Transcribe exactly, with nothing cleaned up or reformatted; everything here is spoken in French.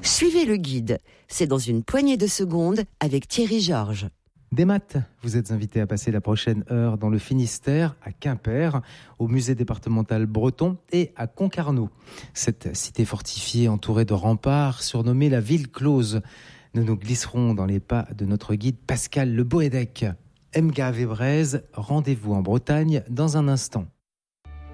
Suivez le guide. C'est dans une poignée de secondes avec Thierry Georges. Des maths, vous êtes invité à passer la prochaine heure dans le Finistère, à Quimper, au musée départemental breton et à Concarneau. Cette cité fortifiée entourée de remparts, surnommée la ville close. Nous nous glisserons dans les pas de notre guide Pascal Le Boédec. Emga Vébrez, rendez-vous en Bretagne dans un instant.